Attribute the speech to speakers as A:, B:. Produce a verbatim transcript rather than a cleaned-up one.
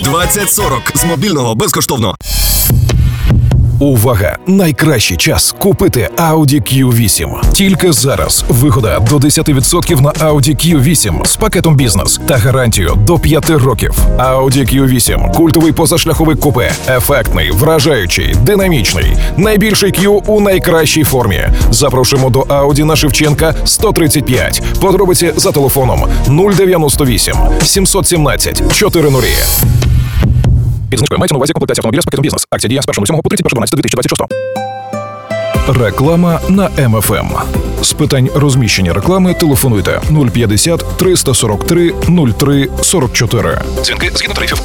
A: двадцять сорок з мобільного безкоштовно.
B: Увага! Найкращий час купити Audi кью вісім. Тільки зараз вигода до десять відсотків на Audi кью вісім з пакетом бізнес та гарантію до п'яти років. Audi кью вісім – культовий позашляховик купе. Ефектний, вражаючий, динамічний. Найбільший Q у найкращій формі. Запрошуємо до Audi на Шевченка сто тридцять п'ять. Подробиці за телефоном нуль дев'яносто вісім сімсот сімнадцять чотириста. Підзнижкою мається на увазі комплектація автомобіля з пакетом бізнес. Акція діє з першого сьомого по тридцять перше дванадцяте дві тисячі двадцять шостого. Реклама на ем еф ем. З питань розміщення реклами телефонуйте нуль п'ятдесят триста сорок три нуль три сорок чотири. Дзвінки згідно тарифів.